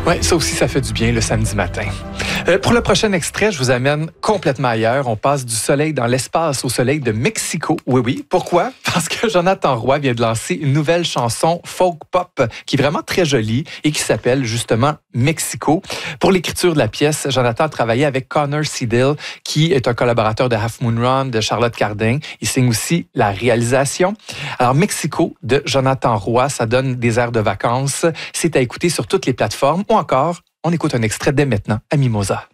Oui, ça aussi, ça fait du bien le samedi matin. Pour le prochain extrait, je vous amène complètement ailleurs. On passe du soleil dans l'espace au soleil de Mexico. Oui. Pourquoi? Parce que Jonathan Roy vient de lancer une nouvelle chanson folk pop qui est vraiment très jolie et qui s'appelle justement Mexico. Pour l'écriture de la pièce, Jonathan a travaillé avec Connor Seidel, qui est un collaborateur de Half Moon Run, de Charlotte Cardin. Il signe aussi la réalisation. Alors, Mexico de Jonathan Roy, ça donne des airs de vacances. C'est à écouter sur toutes les plateformes ou encore, on écoute un extrait dès maintenant à Mimosa.